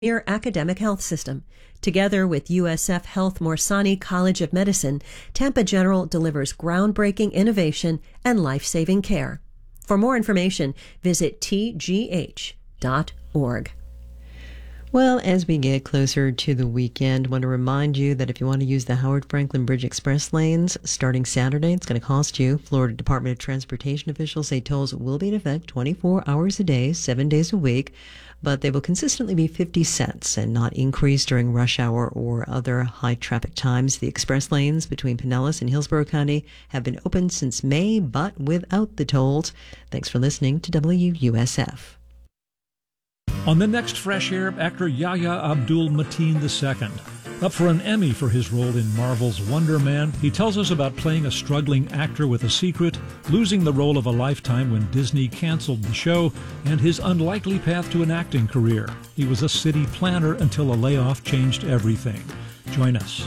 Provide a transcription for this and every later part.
Premier academic health system. Together with USF Health Morsani College of Medicine, Tampa General delivers groundbreaking innovation and life-saving care. For more information, visit tgh.org. Well, as we get closer to the weekend, I want to remind you that if you want to use the Howard Franklin Bridge Express lanes starting Saturday, it's going to cost you. Florida Department of Transportation officials say tolls will be in effect 24 hours a day, 7 days a week, but they will consistently be 50 cents and not increase during rush hour or other high traffic times. The express lanes between Pinellas and Hillsborough County have been open since May, but without the tolls. Thanks for listening to WUSF. On the next Fresh Air, actor Yahya Abdul-Mateen II. Up for an Emmy for his role in Marvel's Wonder Man, he tells us about playing a struggling actor with a secret, losing the role of a lifetime when Disney canceled the show, and his unlikely path to an acting career. He was a city planner until a layoff changed everything. Join us.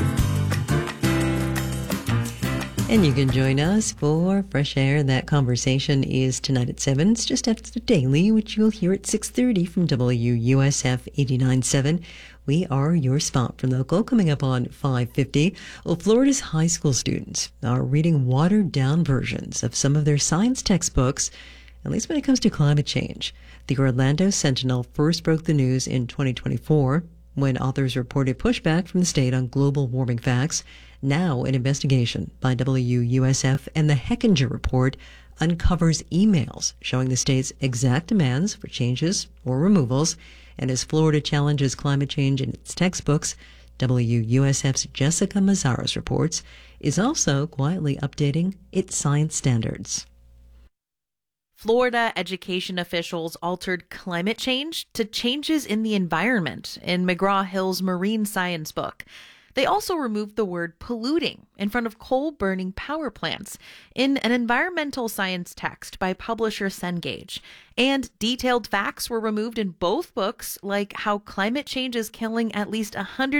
And you can join us for Fresh Air. That conversation is tonight at 7. It's just after the Daily, which you'll hear at 6:30 from WUSF 89.7. We are your spot for local. Coming up on 5:50, well, Florida's high school students are reading watered-down versions of some of their science textbooks, at least when it comes to climate change. The Orlando Sentinel first broke the news in 2024 when authors reported pushback from the state on global warming facts. Now, an investigation by WUSF and the Hechinger Report uncovers emails showing the state's exact demands for changes or removals. And as Florida challenges climate change in its textbooks, WUSF's Jessica Mazzaros reports is also quietly updating its science standards. Florida education officials altered climate change to changes in the environment in McGraw-Hill's marine science book. They also removed the word polluting in front of coal-burning power plants in an environmental science text by publisher Cengage. And detailed facts were removed in both books, like how climate change is killing at least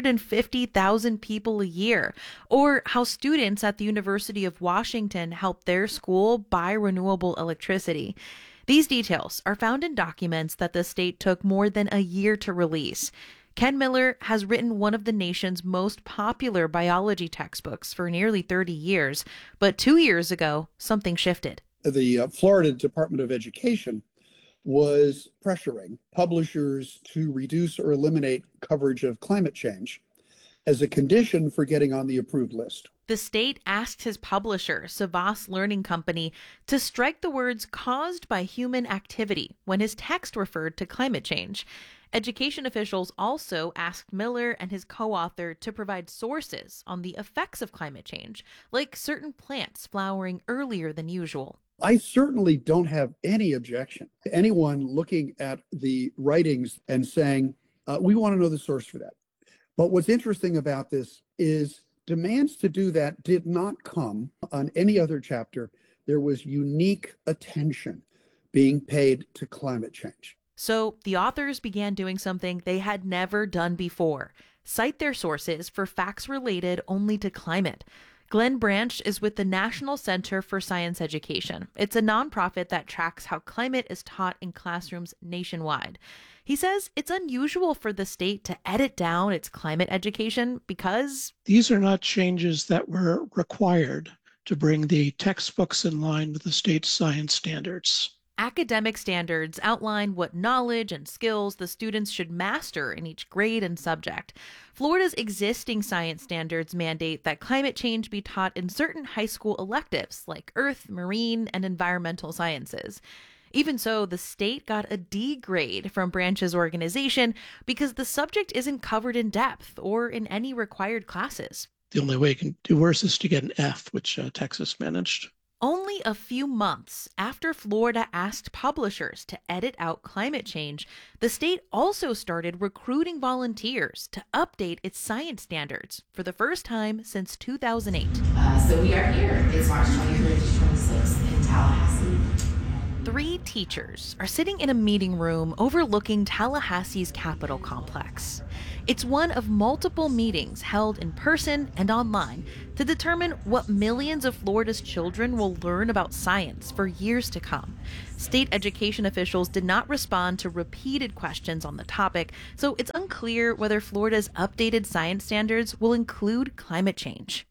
150,000 people a year, or how students at the University of Washington help their school buy renewable electricity. These details are found in documents that the state took more than a year to release. Ken Miller has written one of the nation's most popular biology textbooks for nearly 30 years, but 2 years ago, something shifted. The Florida Department of Education was pressuring publishers to reduce or eliminate coverage of climate change as a condition for getting on the approved list. The state asked his publisher, Savas Learning Company, to strike the words caused by human activity when his text referred to climate change. Education officials also asked Miller and his co-author to provide sources on the effects of climate change, like certain plants flowering earlier than usual. I certainly don't have any objection to anyone looking at the writings and saying, we want to know the source for that. But what's interesting about this is demands to do that did not come on any other chapter. There was unique attention being paid to climate change. So the authors began doing something they had never done before: cite their sources for facts related only to climate. Glenn Branch is with the National Center for Science Education. It's a nonprofit that tracks how climate is taught in classrooms nationwide. He says it's unusual for the state to edit down its climate education because these are not changes that were required to bring the textbooks in line with the state's science standards. Academic standards outline what knowledge and skills the students should master in each grade and subject. Florida's existing science standards mandate that climate change be taught in certain high school electives like earth, marine, and environmental sciences. Even so, the state got a D grade from Branch's organization because the subject isn't covered in depth or in any required classes. The only way it can do worse is to get an F, which Texas managed. Only a few months after Florida asked publishers to edit out climate change, the state also started recruiting volunteers to update its science standards for the first time since 2008. So we are here. It's March 23rd to 26th in Tallahassee. 3 teachers are sitting in a meeting room overlooking Tallahassee's Capitol complex. It's one of multiple meetings held in person and online to determine what millions of Florida's children will learn about science for years to come. State education officials did not respond to repeated questions on the topic, so it's unclear whether Florida's updated science standards will include climate change.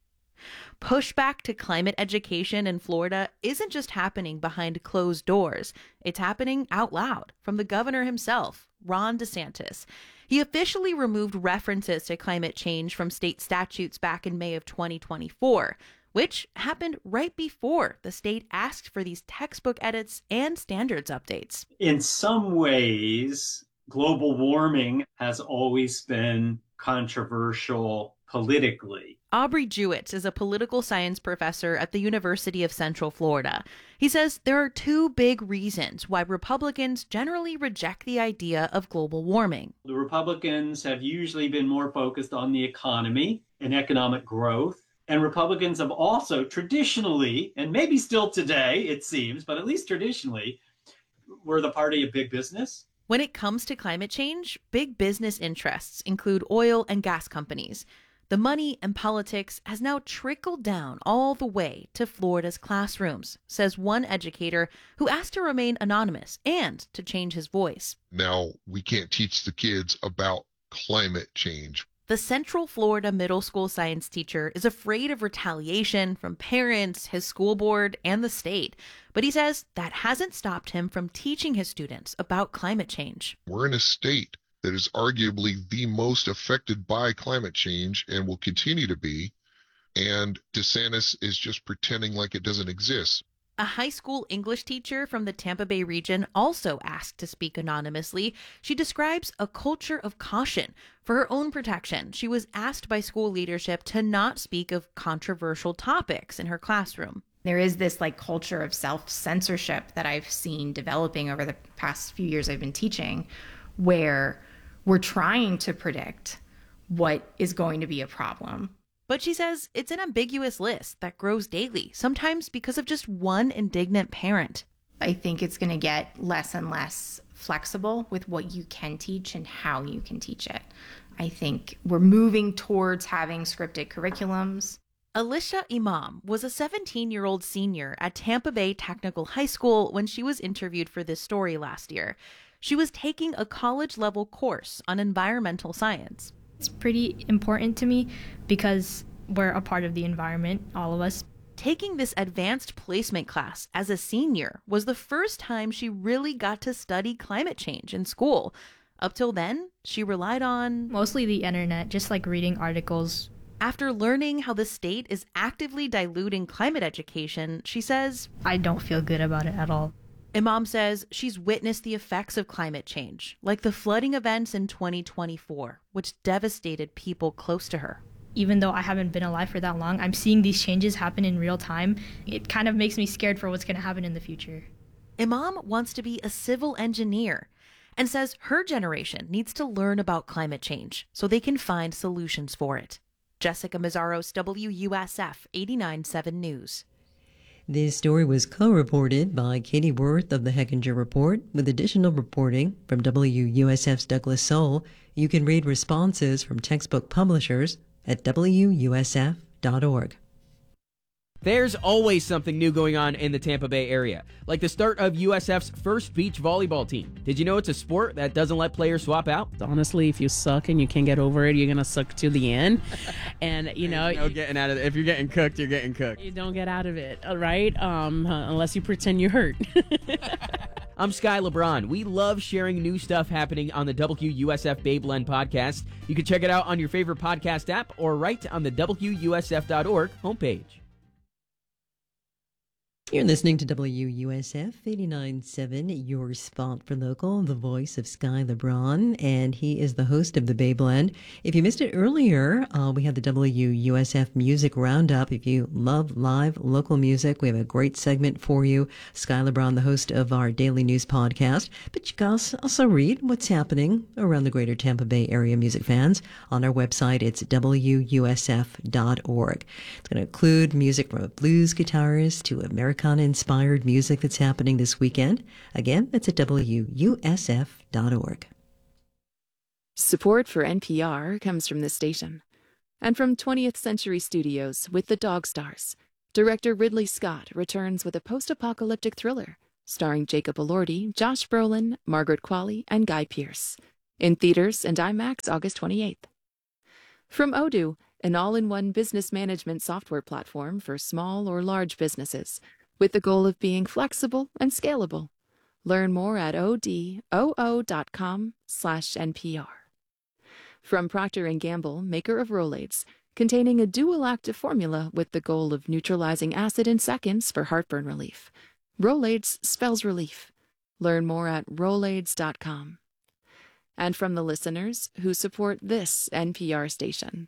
Pushback to climate education in Florida isn't just happening behind closed doors. It's happening out loud from the governor himself, Ron DeSantis. He officially removed references to climate change from state statutes back in May of 2024, which happened right before the state asked for these textbook edits and standards updates. In some ways, global warming has always been controversial politically. Aubrey Jewett is a political science professor at the University of Central Florida. He says there are two big reasons why Republicans generally reject the idea of global warming. The Republicans have usually been more focused on the economy and economic growth. And Republicans have also traditionally, and maybe still today, it seems, but at least traditionally, were the party of big business. When it comes to climate change, big business interests include oil and gas companies. The money and politics has now trickled down all the way to Florida's classrooms, says one educator who asked to remain anonymous and to change his voice. Now, we can't teach the kids about climate change. The Central Florida middle school science teacher is afraid of retaliation from parents, his school board, and the state. But he says that hasn't stopped him from teaching his students about climate change. We're in a state that is arguably the most affected by climate change and will continue to be. And DeSantis is just pretending like it doesn't exist. A high school English teacher from the Tampa Bay region also asked to speak anonymously. She describes a culture of caution. For her own protection, she was asked by school leadership to not speak of controversial topics in her classroom. There is this culture of self-censorship that I've seen developing over the past few years I've been teaching, where we're trying to predict what is going to be a problem. But she says it's an ambiguous list that grows daily, sometimes because of just one indignant parent. I think it's going to get less and less flexible with what you can teach and how you can teach it. I think we're moving towards having scripted curriculums. Alicia Imam was a 17-year-old senior at Tampa Bay Technical High School when she was interviewed for this story last year. She was taking a college-level course on environmental science. It's pretty important to me because we're a part of the environment, all of us. Taking this advanced placement class as a senior was the first time she really got to study climate change in school. Up till then, she relied on mostly the internet, just reading articles. After learning how the state is actively diluting climate education, she says, I don't feel good about it at all. Imam says she's witnessed the effects of climate change, like the flooding events in 2024, which devastated people close to her. Even though I haven't been alive for that long, I'm seeing these changes happen in real time. It kind of makes me scared for what's going to happen in the future. Imam wants to be a civil engineer and says her generation needs to learn about climate change so they can find solutions for it. Jessica Mazzaros, WUSF 89.7 News. This story was co-reported by Katie Worth of the Hechinger Report with additional reporting from WUSF's Douglas Soul. You can read responses from textbook publishers at WUSF.org. There's always something new going on in the Tampa Bay area, like the start of USF's first beach volleyball team. Did you know it's a sport that doesn't let players swap out? Honestly, if you suck and you can't get over it, you're going to suck to the end. And, no getting out of it. If you're getting cooked, you're getting cooked. You don't get out of it, right? Unless you pretend you're hurt. I'm Sky LeBron. We love sharing new stuff happening on the WUSF Bay Blend podcast. You can check it out on your favorite podcast app or right on the WUSF.org homepage. You're listening to WUSF 89.7, your spot for local, the voice of Sky LeBron, and he is the host of the Bay Blend. If you missed it earlier, we had the WUSF Music Roundup. If you love live local music, we have a great segment for you. Sky LeBron, the host of our daily news podcast, but you can also read what's happening around the greater Tampa Bay area music fans on our website. It's WUSF.org. It's going to include music from a blues guitarist to Americana-inspired music that's happening this weekend. Again, that's at WUSF.org. Support for NPR comes from this station and from 20th Century Studios with The Dog Stars. Director Ridley Scott returns with a post-apocalyptic thriller starring Jacob Elordi, Josh Brolin, Margaret Qualley, and Guy Pearce. In theaters and IMAX August 28th. From Odoo, an all-in-one business management software platform for small or large businesses, with the goal of being flexible and scalable. Learn more at odoo.com/NPR. From Procter & Gamble, maker of Rolaids, containing a dual active formula with the goal of neutralizing acid in seconds for heartburn relief. Rolaids spells relief. Learn more at rolaids.com. And from the listeners who support this NPR station.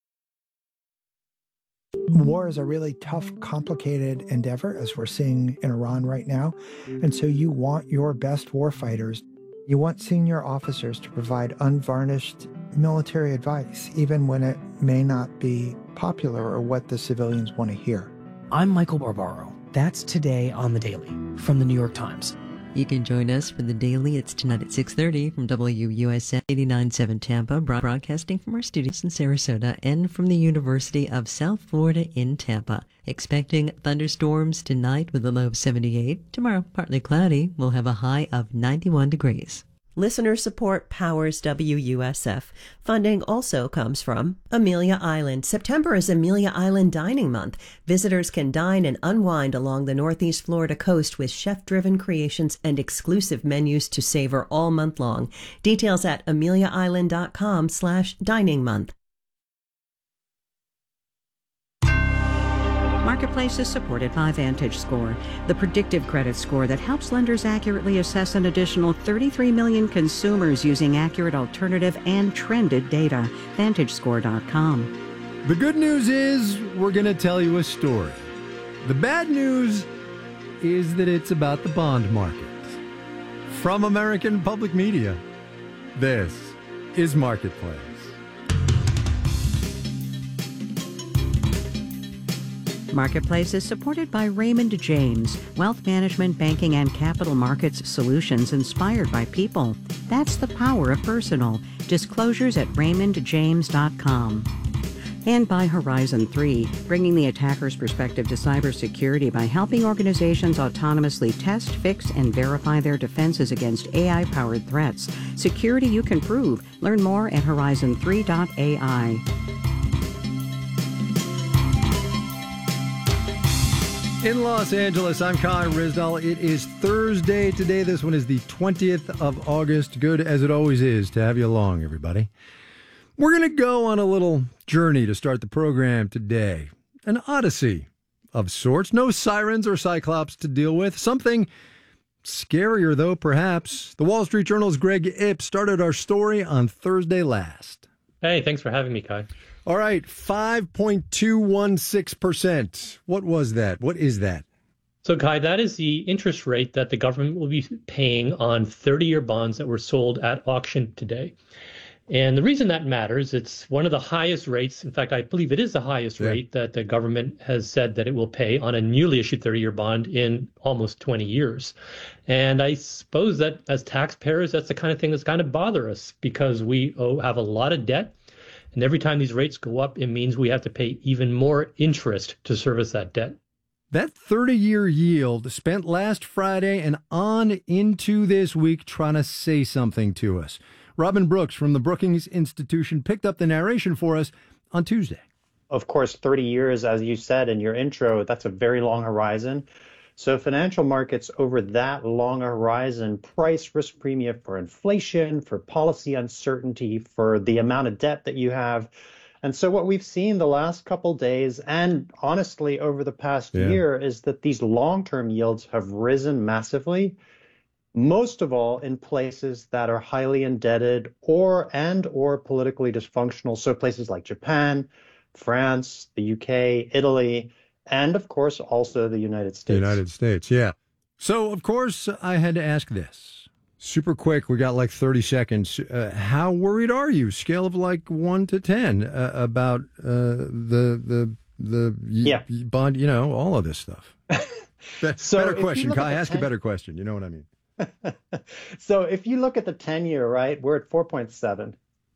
War is a really tough, complicated endeavor, as we're seeing in Iran right now. And so you want your best warfighters. You want senior officers to provide unvarnished military advice, even when it may not be popular or what the civilians want to hear. I'm Michael Barbaro. That's Today on the Daily from the New York Times. You can join us for the Daily. It's tonight at 6:30 from WUSF 89.7 Tampa, broadcasting from our studios in Sarasota and from the University of South Florida in Tampa. Expecting thunderstorms tonight with a low of 78. Tomorrow, partly cloudy. We'll have a high of 91 degrees. Listener support powers WUSF. Funding also comes from Amelia Island. September is Amelia Island Dining Month. Visitors can dine and unwind along the Northeast Florida coast with chef-driven creations and exclusive menus to savor all month long. Details at ameliaisland.com/diningmonth. Marketplace is supported by VantageScore, the predictive credit score that helps lenders accurately assess an additional 33 million consumers using accurate alternative and trended data. VantageScore.com. The good news is we're going to tell you a story. The bad news is that it's about the bond market. From American Public Media, this is Marketplace. Marketplace is supported by Raymond James, wealth management, banking, and capital markets solutions inspired by people. That's the power of personal. Disclosures at raymondjames.com. And by Horizon 3, bringing the attacker's perspective to cybersecurity by helping organizations autonomously test, fix, and verify their defenses against AI-powered threats. Security you can prove. Learn more at horizon3.ai. In Los Angeles, I'm Kai Ryssdal. It is Thursday today. This one is the 20th of August. Good as it always is to have you along, everybody. We're going to go on a little journey to start the program today. An odyssey of sorts. No sirens or cyclops to deal with. Something scarier, though, perhaps. The Wall Street Journal's Greg Ip started our story on Thursday last. Hey, thanks for having me, Kai. All right, 5.216%. What was that? What is that? So, Kai, that is the interest rate that the government will be paying on 30-year bonds that were sold at auction today. And the reason that matters, it's one of the highest rates. In fact, I believe it is the highest rate that the government has said that it will pay on a newly issued 30-year bond in almost 20 years. And I suppose that as taxpayers, that's the kind of thing that's kind of bother us because we have a lot of debt. And every time these rates go up, it means we have to pay even more interest to service that debt. That 30-year yield spent last Friday and on into this week trying to say something to us. Robin Brooks from the Brookings Institution picked up the narration for us on Tuesday. Of course, 30 years, as you said in your intro, that's a very long horizon. So financial markets over that long horizon price risk premium for inflation, for policy uncertainty, for the amount of debt that you have. And so what we've seen the last couple days and honestly over the past year is that these long-term yields have risen massively, most of all in places that are highly indebted or politically dysfunctional. So places like Japan, France, the UK, Italy, and, of course, also the United States. The United States, yeah. So, of course, I had to ask this. Super quick, we got like 30 seconds. How worried are you, scale of like 1 to 10, about the bond, all of this stuff? Better question, Kai. Ask a better question. You know what I mean? So if you look at the 10-year, right, we're at 4.7.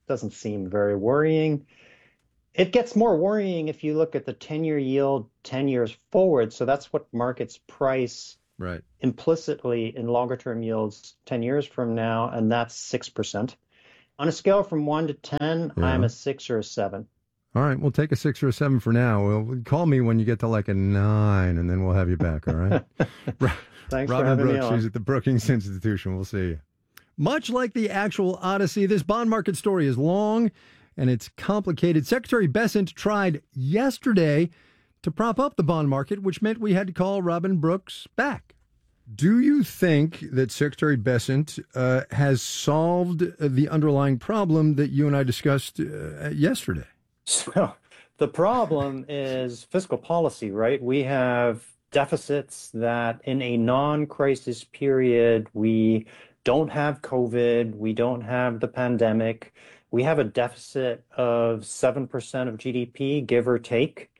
Doesn't seem very worrying. It gets more worrying if you look at the 10-year yield 10 years forward. So that's what markets price implicitly in longer term yields 10 years from now, and that's 6%. On a scale from 1 to 10, I'm a 6 or a 7. All right, we'll take a 6 or a 7 for now. Well, call me when you get to like a 9, and then we'll have you back, all right? Thanks Robin for having Brooks, me on. she's at the Brookings Institution. We'll see you. Much like the actual Odyssey, this bond market story is long and it's complicated. Secretary Bessent tried yesterday to prop up the bond market, which meant we had to call Robin Brooks back. Do you think that Secretary Bessent has solved the underlying problem that you and I discussed yesterday? So the problem is fiscal policy, right? We have deficits that in a non-crisis period, we don't have COVID, we don't have the pandemic. We have a deficit of 7% of GDP, give or take.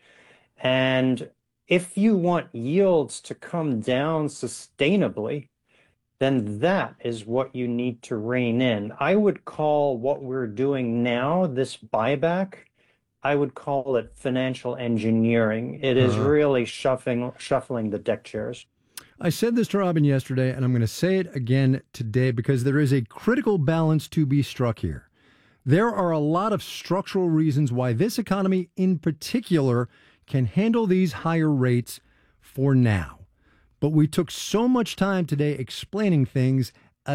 And if you want yields to come down sustainably, then that is what you need to rein in. I would call what we're doing now, this buyback, I would call it financial engineering. It is really shuffling the deck chairs. I said this to Robin yesterday, and I'm going to say it again today because there is a critical balance to be struck here. There are a lot of structural reasons why this economy in particular can handle these higher rates for now. But we took so much time today explaining things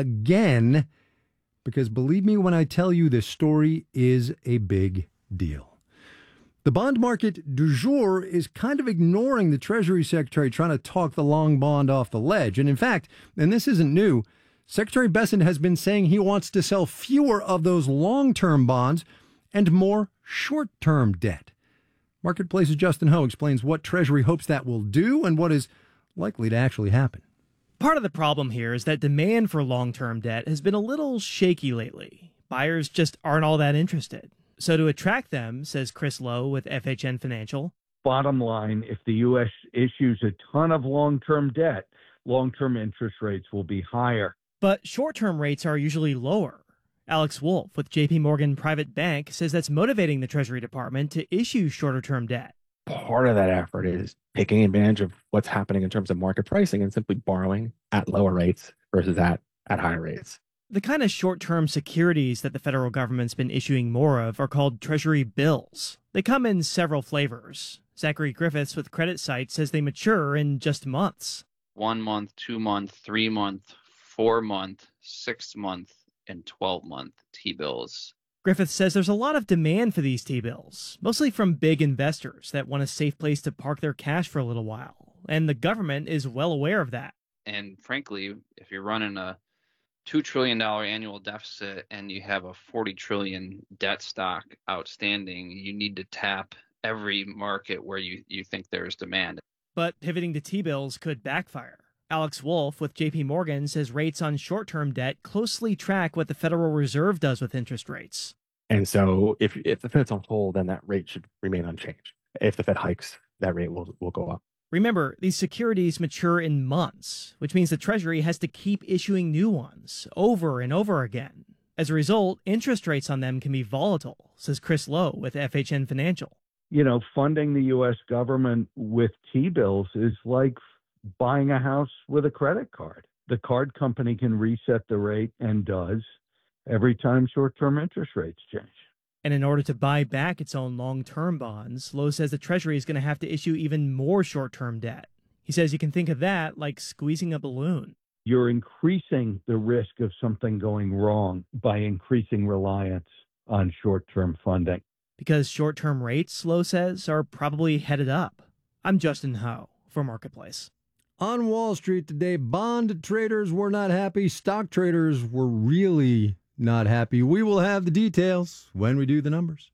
again because believe me when I tell you this story is a big deal. The bond market du jour is kind of ignoring the Treasury Secretary trying to talk the long bond off the ledge. And in fact, and this isn't new, Secretary Bessent has been saying he wants to sell fewer of those long-term bonds and more short-term debt. Marketplace's Justin Ho explains what Treasury hopes that will do and what is likely to actually happen. Part of the problem here is that demand for long-term debt has been a little shaky lately. Buyers just aren't all that interested. So to attract them, says Chris Lowe with FHN Financial, bottom line, if the U.S. issues a ton of long-term debt, long-term interest rates will be higher. But short-term rates are usually lower. Alex Wolf with JP Morgan Private Bank says that's motivating the Treasury Department to issue shorter-term debt. Part of that effort is taking advantage of what's happening in terms of market pricing and simply borrowing at lower rates versus at higher rates. The kind of short-term securities that the federal government's been issuing more of are called Treasury bills. They come in several flavors. Zachary Griffiths with CreditSight says they mature in just months. 1 month, 2 month, 3 month, 4 month, 6 month, and 12-month T-bills. Griffiths says there's a lot of demand for these T-bills, mostly from big investors that want a safe place to park their cash for a little while. And the government is well aware of that. And frankly, if you're running a $2 trillion annual deficit and you have a $40 trillion debt stock outstanding, you need to tap every market where you think there's demand. But pivoting to T-bills could backfire. Alex Wolf with JP Morgan says rates on short-term debt closely track what the Federal Reserve does with interest rates. And so if the Fed's on hold, then that rate should remain unchanged. If the Fed hikes, that rate will go up. Remember, these securities mature in months, which means the Treasury has to keep issuing new ones over and over again. As a result, interest rates on them can be volatile, says Chris Lowe with FHN Financial. You know, funding the U.S. government with T-bills is like buying a house with a credit card. The card company can reset the rate and does every time short-term interest rates change. And in order to buy back its own long-term bonds, Lowe says the Treasury is going to have to issue even more short-term debt. He says you can think of that like squeezing a balloon. You're increasing the risk of something going wrong by increasing reliance on short-term funding. Because short-term rates, Lowe says, are probably headed up. I'm Justin Ho for Marketplace. On Wall Street today, bond traders were not happy. Stock traders were really not happy. We will have the details when we do the numbers.